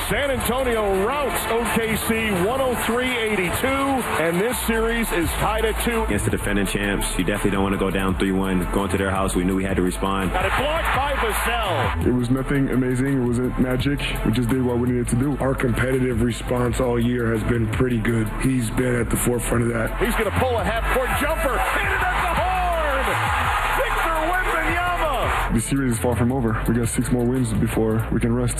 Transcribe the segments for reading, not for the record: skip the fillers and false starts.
San Antonio routs OKC 103-82, and this series is tied at 2. Against the defending champs, you definitely don't want to go down 3-1. Going to their house, we knew we had to respond. Got it blocked by Vassell. It was nothing amazing. It wasn't magic. We just did what we needed to do. Our competitive response all year has been pretty good. He's been at the forefront of that. He's going to pull a half-court jumper. Hit it at the horn. Victor Wembanyama. The series is far from over. We got 6 more wins before we can rest.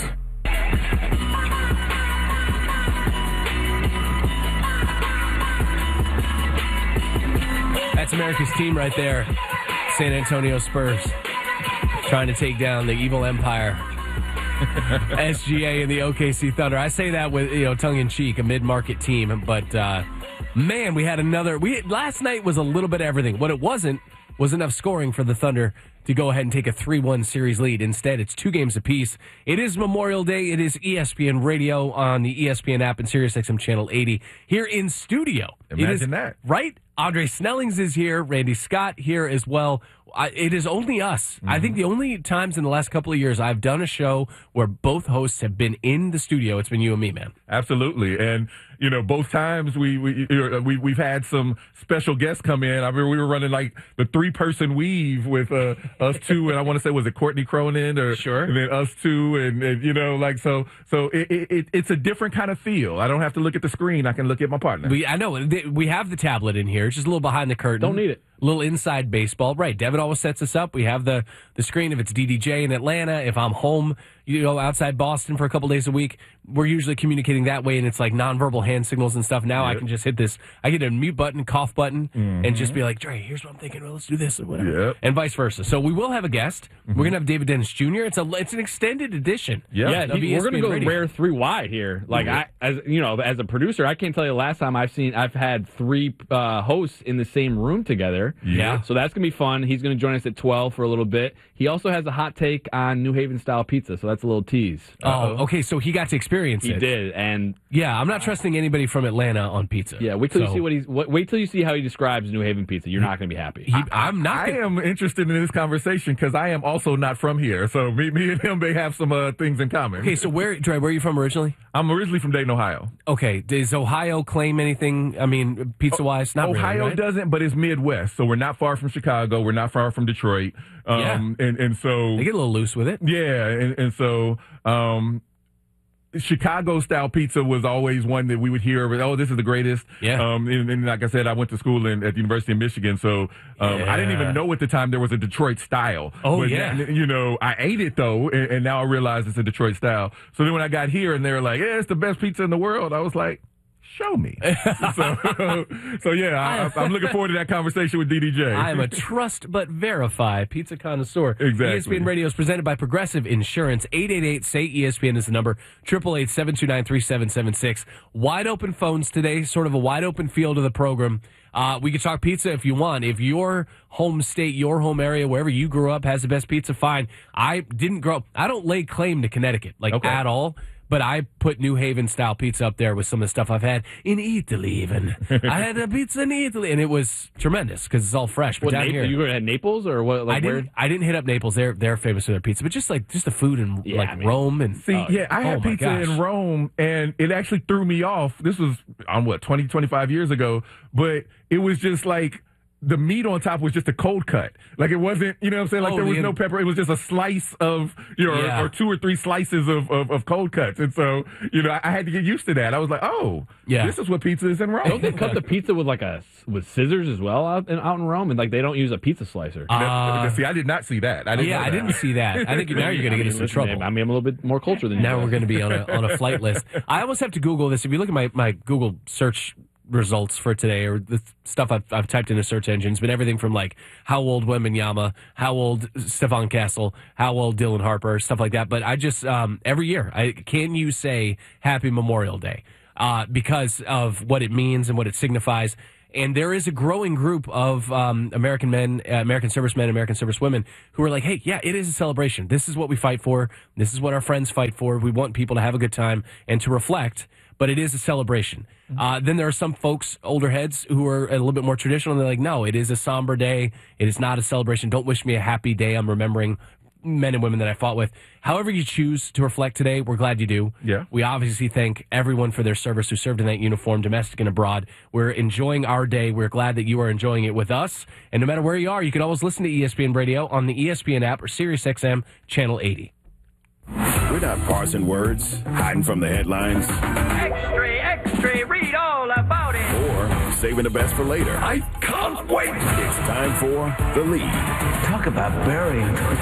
That's America's team right there. San Antonio Spurs trying to take down the evil empire. SGA and the OKC Thunder. I say that with, tongue in cheek, a mid-market team, but man, we had another. Last night was a little bit of everything. What it wasn't was enough scoring for the Thunder to go ahead and take a 3-1 series lead. Instead, it's 2 games apiece. It is Memorial Day. It is ESPN Radio on the ESPN app and SiriusXM Channel 80 here in studio. Imagine that. Right? Andre Snellings is here. Randy Scott here as well. It is only us. Mm-hmm. I think the only times in the last couple of years I've done a show where both hosts have been in the studio, it's been you and me, man. Absolutely. And, both times we've had some special guests come in. I remember we were running like the 3-person weave with us two, and I want to say, was it Courtney Cronin or sure, and then us two, and so it's a different kind of feel. I don't have to look at the screen. I can look at my partner. I know we have the tablet in here. It's just a little behind the curtain. Don't need it. A little inside baseball. Right. Devin always sets us up. We have the screen if it's DDJ in Atlanta. If I'm home, outside Boston for a couple days a week, we're usually communicating that way, and it's like nonverbal hand signals and stuff. Now I can just hit this. I get a mute button, cough button, and just be like, Dre, here's what I'm thinking. Well, let's do this or whatever. Yep. And vice versa. So we will have a guest. We're going to have David Dennis Jr. It's an extended edition. Yep. Yeah, we're going to go Radio. rare 3 wide here. Like, as a producer, I can't tell you the last time I've had 3 hosts in the same room together. Yeah. So that's going to be fun. He's going to join us at 12 for a little bit. He also has a hot take on New Haven style pizza, so that's a little tease. Oh, okay. So he got to experience it. He did, and yeah, I'm not trusting anybody from Atlanta on pizza. Yeah, wait till you see how he describes New Haven pizza. You're not going to be happy. I am interested in this conversation because I am also not from here. So me and him may have some things in common. Okay, so where are you from originally? I'm originally from Dayton, Ohio. Okay, does Ohio claim anything? I mean, pizza wise, not Ohio really, right? doesn't, but it's Midwest, so we're not far from Chicago. We're not far from Detroit. And so they get a little loose with it. Yeah, and so Chicago style pizza was always one that we would hear. Oh, this is the greatest. Yeah. And like I said, I went to school at the University of Michigan, so I didn't even know at the time there was a Detroit style. Oh, but yeah. I ate it though, and now I realize it's a Detroit style. So then when I got here and they were like, "Yeah, it's the best pizza in the world," I was like, show me. so yeah, I'm looking forward to that conversation with DDJ. I am a trust but verify pizza connoisseur. Exactly. ESPN Radio is presented by Progressive Insurance. 888-SAY-ESPN is the number. 888-729-3776. Wide open phones today, sort of a wide open field of the program. We can talk pizza if you want. If your home state, your home area, wherever you grew up has the best pizza, fine. I didn't grow up. I don't lay claim to Connecticut, at all. But I put New Haven-style pizza up there with some of the stuff I've had in Italy, even. I had a pizza in Italy, and it was tremendous because it's all fresh. But down here, you had Naples or what? Like I didn't hit up Naples. They're famous for their pizza, but just the food in Rome and I had pizza in Rome, and it actually threw me off. This was on 25 years ago, but it was just like the meat on top was just a cold cut. Like it wasn't, you know what I'm saying? Like there was no pepper. It was just a slice of, or 2 or 3 slices of cold cuts. And so, I had to get used to that. I was like, this is what pizza is in Rome. Don't they cut the pizza with scissors as well out in Rome? And they don't use a pizza slicer. See, I did not see that. I didn't see that. I think now you're going to get us in trouble. I mean, I'm a little bit more cultured than you. Now we're going to be on a flight list. I almost have to Google this. If you look at my Google search results for today, or the stuff I've typed into search engines, but everything from like how old Wembanyama, how old Stephon Castle, how old Dylan Harper, stuff like that. But I just every year, can you say Happy Memorial Day because of what it means and what it signifies. And there is a growing group of American men, American servicemen, American servicewomen who are like, hey, yeah, it is a celebration. This is what we fight for. This is what our friends fight for. We want people to have a good time and to reflect, but it is a celebration. Then there are some folks, older heads, who are a little bit more traditional, and they're like, no, it is a somber day. It is not a celebration. Don't wish me a happy day. I'm remembering men and women that I fought with. However you choose to reflect today, we're glad you do. Yeah. We obviously thank everyone for their service who served in that uniform, domestic and abroad. We're enjoying our day. We're glad that you are enjoying it with us. And no matter where you are, you can always listen to ESPN Radio on the ESPN app or SiriusXM Channel 80. We're not parsing words, hiding from the headlines, Extra, read all about it. or saving the best for later. I can't wait. It's time for The Lead Talk about burying.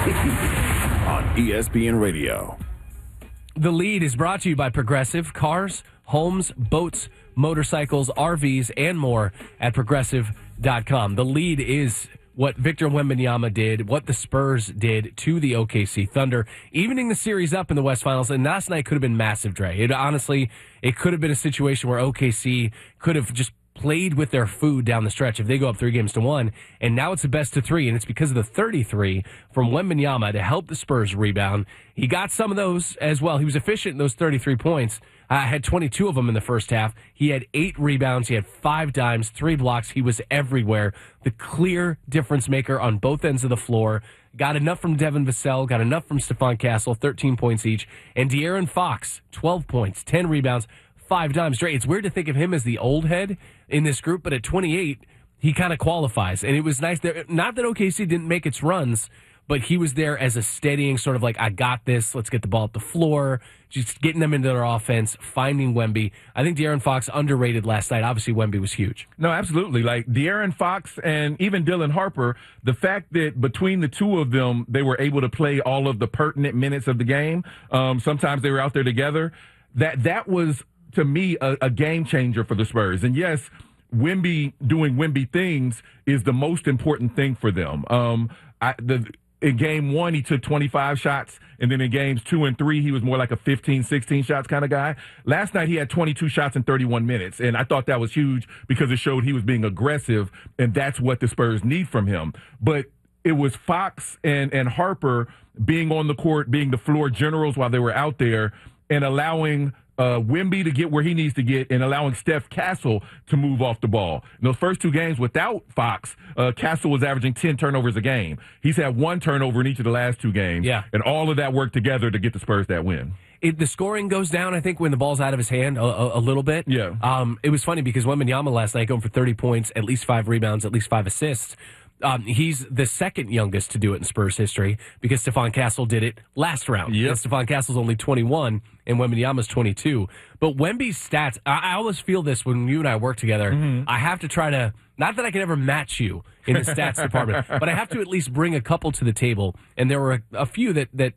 on ESPN Radio. The Lead is brought to you by Progressive Cars, Homes, Boats, Motorcycles, RVs, and more at Progressive.com. The Lead is what Victor Wembanyama did, what the Spurs did to the OKC Thunder, evening the series up in the West Finals. And last night could have been massive, Dre. It could have been a situation where OKC could have just played with their food down the stretch if they go up 3-1. And now it's a best of 3, and it's because of the 33 from Wembanyama to help the Spurs rebound. He got some of those as well. He was efficient in those 33 points. Had 22 of them in the first half. He had 8 rebounds. He had 5 dimes, 3 blocks. He was everywhere. The clear difference maker on both ends of the floor. Got enough from Devin Vassell. Got enough from Stephon Castle, 13 points each. And De'Aaron Fox, 12 points, 10 rebounds, 5 dimes. Dre, it's weird to think of him as the old head in this group, but at 28, he kind of qualifies. And it was nice that, not that OKC didn't make its runs, but he was there as a steadying sort of like, I got this, let's get the ball up the floor, just getting them into their offense, finding Wemby. I think De'Aaron Fox underrated last night. Obviously, Wemby was huge. No, absolutely. Like De'Aaron Fox and even Dylan Harper, the fact that between the two of them, they were able to play all of the pertinent minutes of the game. Sometimes they were out there together. That was, to me, a game changer for the Spurs. And yes, Wemby doing Wemby things is the most important thing for them. In game 1, he took 25 shots, and then in games 2 and 3, he was more like a 15, 16 shots kind of guy. Last night, he had 22 shots in 31 minutes, and I thought that was huge because it showed he was being aggressive, and that's what the Spurs need from him. But it was Fox and Harper being on the court, being the floor generals while they were out there, and allowing Wemby to get where he needs to get and allowing Steph Castle to move off the ball. In those first 2 games without Fox, Castle was averaging 10 turnovers a game. He's had 1 turnover in each of the last 2 games. Yeah. And all of that worked together to get the Spurs that win. The scoring goes down, I think, when the ball's out of his hand a little bit. Yeah. It was funny because Wembanyama last night going for 30 points, at least 5 rebounds, at least 5 assists. He's the second youngest to do it in Spurs history because Stephon Castle did it last round. Yep. And Stephon Castle's only 21 and Wembanyama's 22. But Wemby's stats, I always feel this when you and I work together. Mm-hmm. I have to try to, not that I can ever match you in the stats department, but I have to at least bring a couple to the table. And there were a few that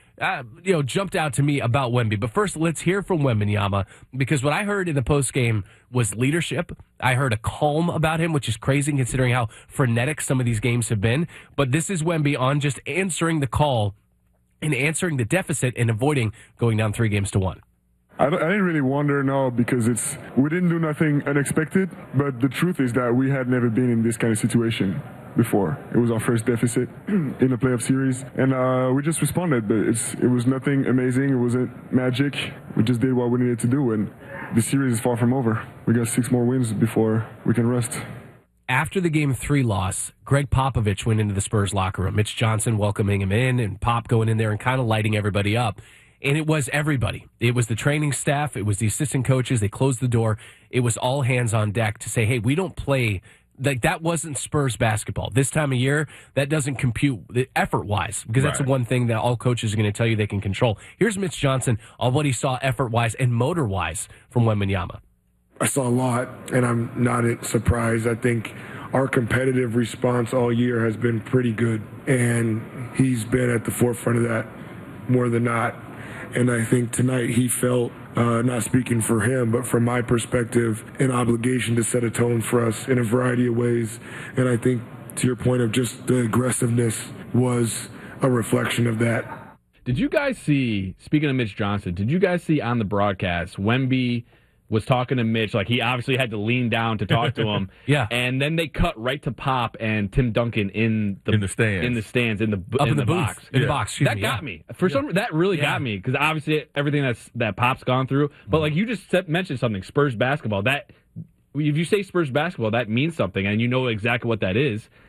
jumped out to me about Wemby. But first, let's hear from Wembanyama, because what I heard in the postgame was leadership. I heard a calm about him, which is crazy considering how frenetic some of these games have been. But this is Wemby on just answering the call and answering the deficit and avoiding going down 3-1. I didn't really wonder, no, because we didn't do nothing unexpected, but the truth is that we had never been in this kind of situation before. It was our first deficit in a playoff series, and we just responded, but it was nothing amazing. It wasn't magic. We just did what we needed to do, and the series is far from over. We got 6 more wins before we can rest. After the Game 3 loss, Greg Popovich went into the Spurs locker room. Mitch Johnson welcoming him in, and Pop going in there and kind of lighting everybody up. And it was everybody. It was the training staff. It was the assistant coaches. They closed the door. It was all hands on deck to say, hey, we don't play. Like, that wasn't Spurs basketball. This time of year, that doesn't compute effort-wise, because that's the one thing that all coaches are going to tell you they can control. Here's Mitch Johnson on what he saw effort-wise and motor-wise from Wembanyama. I saw a lot, and I'm not surprised. I think our competitive response all year has been pretty good, and he's been at the forefront of that more than not. And I think tonight he felt, not speaking for him, but from my perspective, an obligation to set a tone for us in a variety of ways. And I think, to your point of just the aggressiveness, was a reflection of that. Did you guys see, speaking of Mitch Johnson, did you guys see on the broadcast, Wemby was talking to Mitch, like he obviously had to lean down to talk to him. Yeah. And then they cut right to Pop and Tim Duncan in the stands, in the box. In the box, that got me. For some that really got me, because obviously everything that Pop's gone through. But like you just mentioned something, Spurs basketball, that if you say Spurs basketball, that means something, and you know exactly what that is.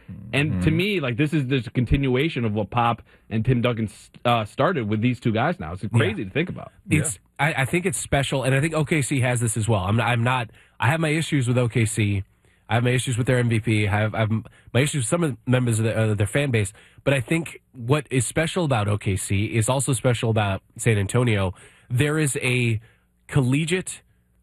And to me, like, this is a continuation of what Pop and Tim Duncan started with these two guys now. It's crazy to think about. I think it's special, and I think OKC has this as well. I have my issues with OKC. I have my issues with their MVP. I have my issues with some of the members of their fan base. But I think what is special about OKC is also special about San Antonio. There is a collegiate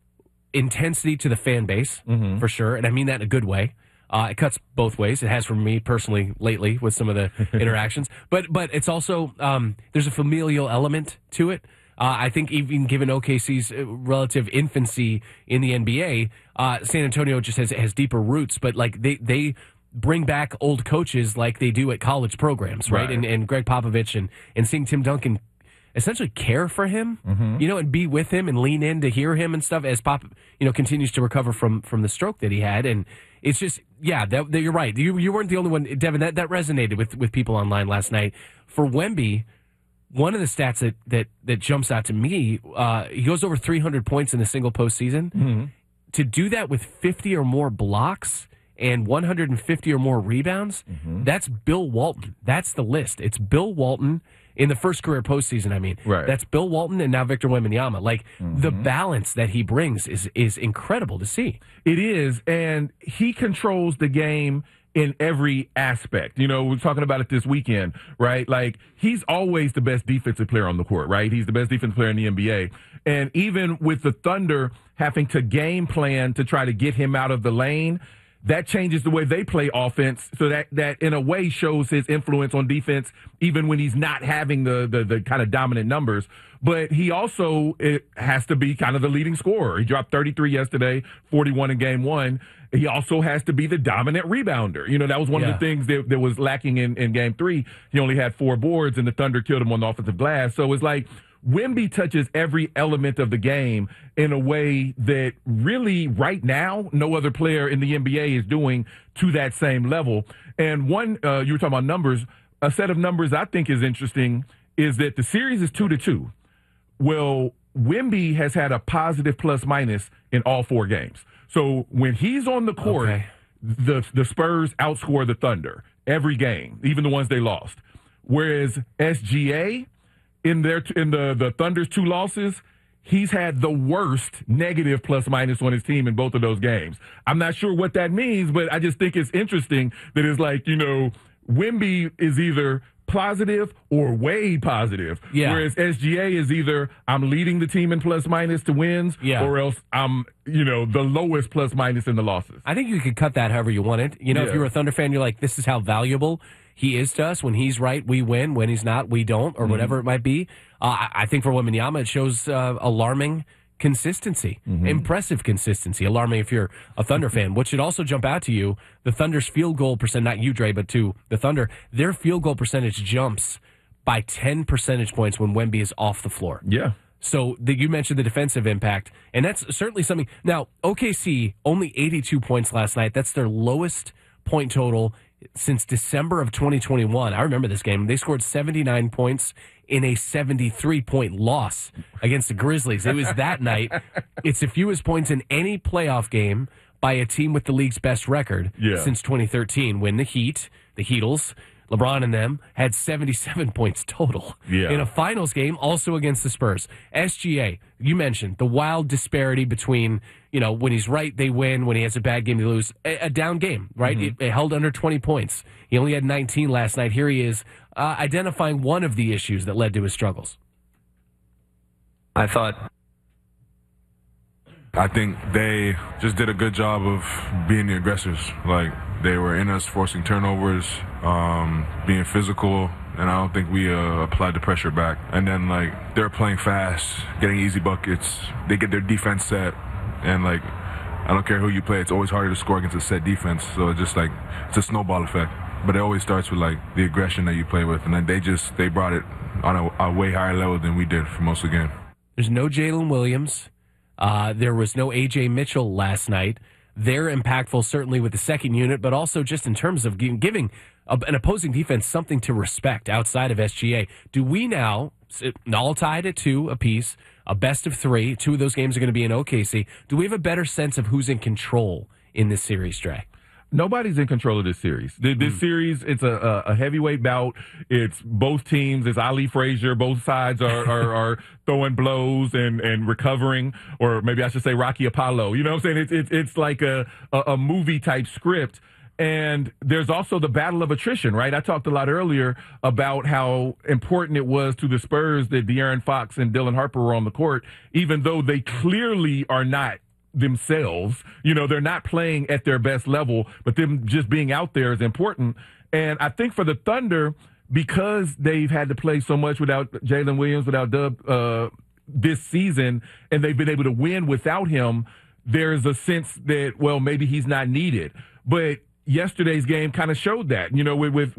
intensity to the fan base, for sure, and I mean that in a good way. It cuts both ways. It has for me personally lately with some of the interactions. But it's also, there's a familial element to it. I think even given OKC's relative infancy in the NBA, San Antonio just has deeper roots. But like they bring back old coaches like they do at college programs, right? And Greg Popovich and seeing Tim Duncan essentially care for him, and be with him and lean in to hear him and stuff as Pop, continues to recover from the stroke that he had. And it's just, that you're right. You weren't the only one, Devin, that resonated with people online last night. For Wemby, one of the stats that jumps out to me, he goes over 300 points in a single postseason. To do that with 50 or more blocks and 150 or more rebounds, that's Bill Walton. That's the list. It's Bill Walton in the first career postseason, I mean. Right. That's Bill Walton and now Victor Wembanyama. Like, the balance that he brings is incredible to see. It is, and he controls the game in every aspect. We're talking about it this weekend, right? Like, he's always the best defensive player on the court, right? He's the best defensive player in the NBA. And even with the Thunder having to game plan to try to get him out of the lane, that changes the way they play offense, so that in a way shows his influence on defense, even when he's not having the kind of dominant numbers. But he also has to be kind of the leading scorer. He dropped 33 yesterday, 41 in game one. He also has to be the dominant rebounder. That was one of the things that was lacking in game three. He only had 4 boards, and the Thunder killed him on the offensive glass. So it's like Wemby touches every element of the game in a way that really right now no other player in the NBA is doing to that same level. And one, you were talking about numbers, a set of numbers I think is interesting is that the series is 2-2. Well, Wemby has had a positive plus minus in all 4 games. So when he's on the court, the Spurs outscore the Thunder every game, even the ones they lost. Whereas SGA, in the Thunder's 2 losses, he's had the worst negative plus minus on his team in both of those games. I'm not sure what that means, but I just think it's interesting that it's like, Wemby is either positive or way positive. Whereas SGA is either I'm leading the team in plus minus to wins or else I'm, the lowest plus minus in the losses. I think you could cut that however you want it. If you're a Thunder fan, you're like, this is how valuable he is to us. When he's right, we win. When he's not, we don't, or whatever it might be. I think for Wembanyama, it shows alarming consistency, impressive consistency. Alarming if you're a Thunder fan. What should also jump out to you, the Thunder's field goal percent, not you, Dre, but to the Thunder, their field goal percentage jumps by 10 percentage points when Wemby is off the floor. Yeah. So you mentioned the defensive impact, and that's certainly something. Now, OKC, only 82 points last night. That's their lowest point total since December of 2021. I remember this game. They scored 79 points in a 73-point loss against the Grizzlies. It was that night. It's the fewest points in any playoff game by a team with the league's best record since 2013, when the Heatles, LeBron and them, had 77 points total in a finals game, also against the Spurs. SGA, you mentioned the wild disparity between, when he's right, they win. When he has a bad game, they lose. A down game, right? It held under 20 points. He only had 19 last night. Here he is identifying one of the issues that led to his struggles. I think they just did a good job of being the aggressors. Like, they were in us, forcing turnovers, being physical, and I don't think we applied the pressure back. And then, they're playing fast, getting easy buckets. They get their defense set, and, I don't care who you play, it's always harder to score against a set defense. So it's just, it's a snowball effect. But it always starts with, the aggression that you play with. And then they brought it on a way higher level than we did for most of the game. There's no Jalen Williams. There was no A.J. Mitchell last night. They're impactful, certainly with the second unit, but also just in terms of giving an opposing defense something to respect outside of SGA. Do we now, all tied at 2 apiece, a best of 3, 2 of those games are going to be in OKC, do we have a better sense of who's in control in this series, Dre? nobody's in control of this series. This series, it's a heavyweight bout. It's both teams. It's Ali Frazier. Both sides are throwing blows and recovering, or maybe I should say Rocky Apollo. You know what I'm saying? It's like a movie type script. And there's also the battle of attrition, right? I talked a lot earlier about how important it was to the Spurs that De'Aaron Fox and Dylan Harper were on the court, even though they clearly are not themselves. You know, they're not playing at their best level, but them just being out there is important. And I think for the Thunder, because they've had to play so much without Jalen Williams, without Dub this season, and they've been able to win without him, there's a sense that, well, maybe he's not needed. But yesterday's game kind of showed that, you know, with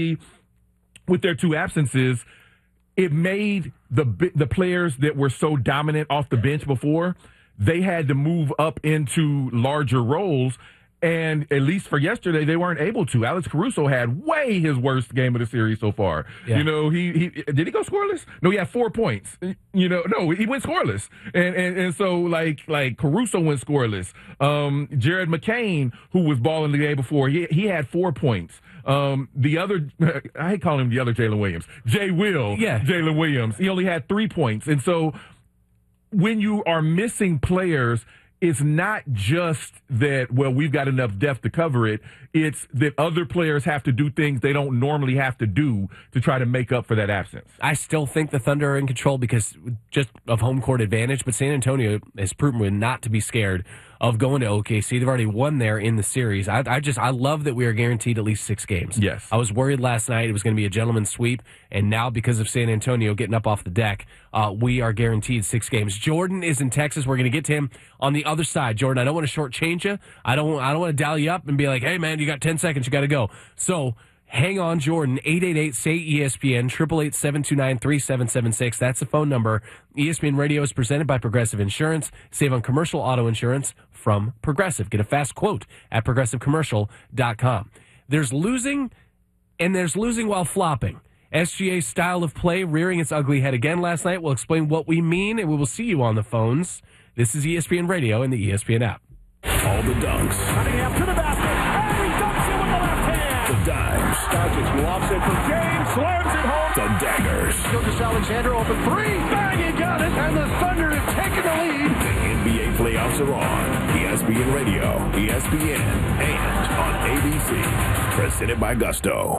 their two absences, it made the players that were so dominant off the bench before, they had to move up into larger roles. And at least for yesterday, they weren't able to. Alex Caruso had way his worst game of the series so far. Yeah. You know, he did he go scoreless? No, he had 4 points. You know, no, he went scoreless. And so like Caruso went scoreless. Jared McCain, who was balling the day before, he had 4 points. The other, I hate calling him the other Jalen Williams. Jalen Williams. He only had 3 points. And so when you are missing players, it's not just that, well, we've got enough depth to cover it. It's that other players have to do things they don't normally have to do to try to make up for that absence. I still think the Thunder are in control because just of home court advantage, but San Antonio has proven not to be scared of going to OKC. They've already won there in the series. I love that we are guaranteed at least 6 games. Yes. I was worried last night it was going to be a gentleman's sweep, and now because of San Antonio getting up off the deck, we are guaranteed 6 games. Jordan is in Texas. We're going to get to him on the other side. Jordan, I don't want to shortchange you. I don't want to dial you up and be like, hey, man, you got 10 seconds. You got to go. So hang on, Jordan. 888-SAY-ESPN, 888-729-3776. That's the phone number. ESPN Radio is presented by Progressive Insurance. Save on commercial auto insurance from Progressive. Get a fast quote at progressivecommercial.com. There's losing, and there's losing while flopping. SGA's style of play rearing its ugly head again last night. We'll explain what we mean, and we will see you on the phones. This is ESPN Radio and the ESPN app. All the dunks. Cunningham to the basket. And he dunks it with the left hand. The dimes. Doncic lobs it from James. Slams it home. The daggers. Gilgeous Alexander open 3. Bang, he got it. And the Thunder have taken the lead. The NBA playoffs are on. ESPN Radio, ESPN, and on ABC. Presented by Gusto.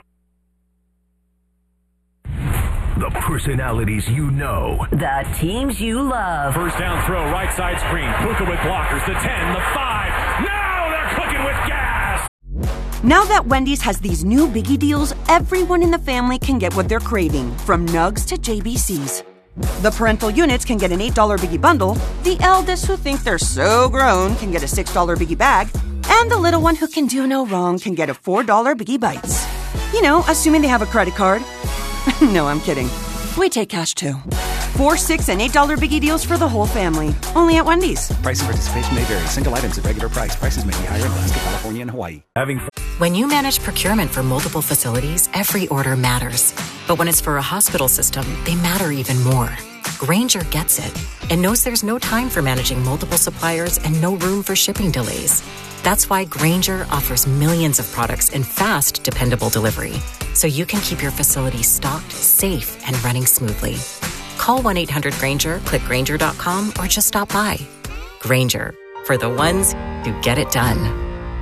The personalities you know. The teams you love. First down throw, right side screen. Puka with blockers. The 10, the 5. Now they're cooking with gas. Now that Wendy's has these new Biggie deals, everyone in the family can get what they're craving, from Nugs to JBCs. The parental units can get an $8 Biggie bundle. The eldest who think they're so grown can get a $6 Biggie bag. And the little one who can do no wrong can get a $4 Biggie Bites. You know, assuming they have a credit card. No, I'm kidding. We take cash, too. 4, $6, and $8 Biggie deals for the whole family. Only at Wendy's. Price and participation may vary. Single items at regular price. Prices may be higher in Alaska, California, and Hawaii. When you manage procurement for multiple facilities, every order matters. But when it's for a hospital system, they matter even more. Grainger gets it and knows there's no time for managing multiple suppliers and no room for shipping delays. That's why Grainger offers millions of products in fast, dependable delivery, so you can keep your facility stocked, safe, and running smoothly. Call 1-800-GRAINGER, click Grainger.com, or just stop by. Grainger, for the ones who get it done.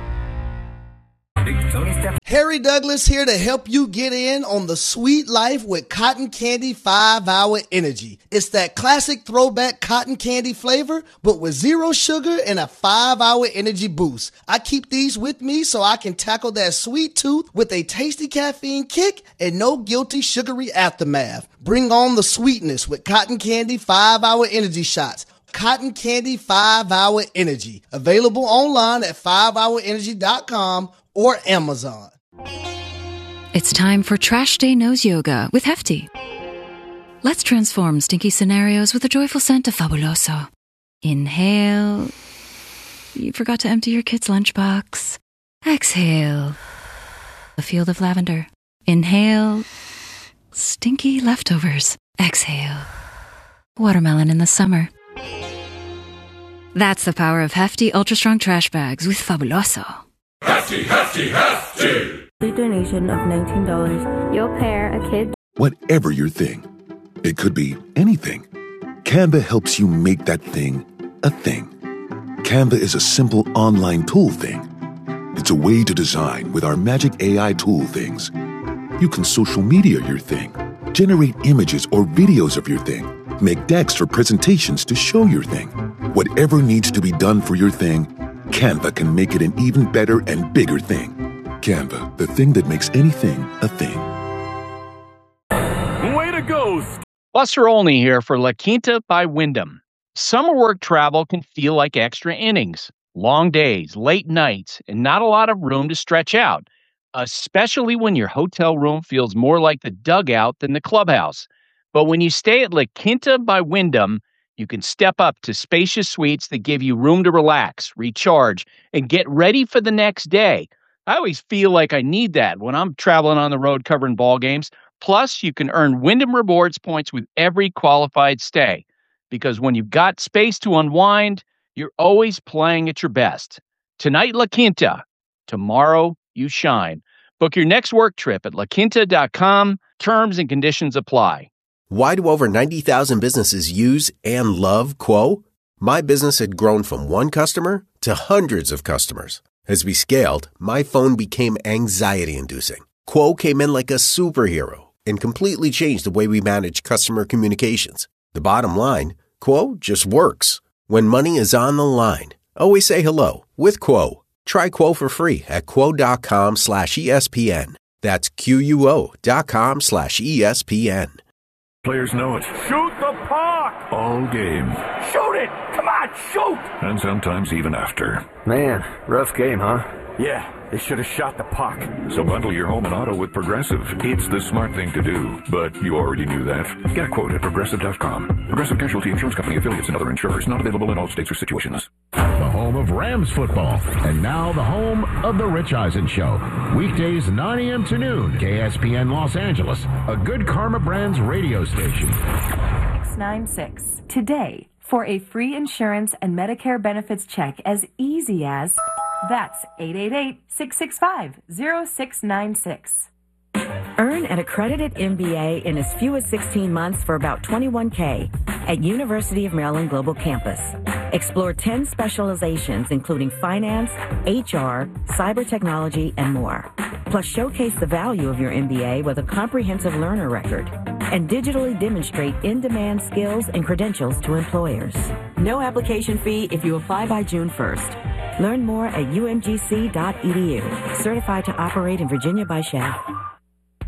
Harry Douglas here to help you get in on the sweet life with Cotton Candy 5-Hour Energy. It's that classic throwback cotton candy flavor, but with 0 sugar and a 5-hour energy boost. I keep these with me so I can tackle that sweet tooth with a tasty caffeine kick and no guilty sugary aftermath. Bring on the sweetness with Cotton Candy 5-Hour Energy Shots. Cotton Candy 5-Hour Energy. Available online at 5hourenergy.com or Amazon. It's time for Trash Day Nose Yoga with Hefty. Let's transform stinky scenarios with the joyful scent of Fabuloso. Inhale. You forgot to empty your kid's lunchbox. Exhale. A field of lavender. Inhale. Stinky leftovers. Exhale. Watermelon in the summer. That's the power of Hefty Ultra Strong Trash Bags with Fabuloso. Hefty, hefty, hefty! A donation of $19. You'll pair a kid. Whatever your thing, it could be anything. Canva helps you make that thing a thing. Canva is a simple online tool thing. It's a way to design with our magic AI tool things. You can social media your thing, generate images or videos of your thing, make decks or presentations to show your thing. Whatever needs to be done for your thing, Canva can make it an even better and bigger thing. Canva, the thing that makes anything a thing. Way to go! Buster Olney here for La Quinta by Wyndham. Summer work travel can feel like extra innings. Long days, late nights, and not a lot of room to stretch out, especially when your hotel room feels more like the dugout than the clubhouse. But when you stay at La Quinta by Wyndham, you can step up to spacious suites that give you room to relax, recharge, and get ready for the next day. I always feel like I need that when I'm traveling on the road covering ball games. Plus, you can earn Wyndham Rewards points with every qualified stay. Because when you've got space to unwind, you're always playing at your best. Tonight, La Quinta. Tomorrow, you shine. Book your next work trip at laquinta.com. Terms and conditions apply. Why do over 90,000 businesses use and love Quo? My business had grown from one customer to hundreds of customers. As we scaled, my phone became anxiety-inducing. Quo came in like a superhero and completely changed the way we manage customer communications. The bottom line, Quo just works. When money is on the line, always say hello with Quo. Try Quo for free at quo.com/ESPN. That's QUO.com/ESPN. Players know it. Shoot the puck! All game. Shoot it! Come on, shoot! And sometimes even after. Man, rough game, huh? Yeah, they should have shot the puck. So bundle your home and auto with Progressive. It's the smart thing to do, but you already knew that. Get a quote at Progressive.com. Progressive Casualty Insurance Company affiliates and other insurers. Not available in all states or situations. The home of Rams football. And now the home of The Rich Eisen Show. Weekdays 9 a.m. to noon. KSPN Los Angeles. A Good Karma Brands radio station. 696. Today, for a free insurance and Medicare benefits check as easy as... That's 888-665-0696. Earn an accredited MBA in as few as 16 months for about $21K at University of Maryland Global Campus. Explore 10 specializations including finance, HR, cyber technology, and more. Plus showcase the value of your MBA with a comprehensive learner record and digitally demonstrate in-demand skills and credentials to employers. No application fee if you apply by June 1st. Learn more at umgc.edu. Certified to operate in Virginia by SCHEV.